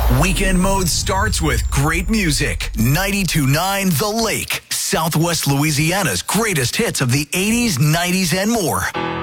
Weekend mode starts with great music. 92.9 The Lake, Southwest Louisiana's greatest hits of the 80s, 90s, and more.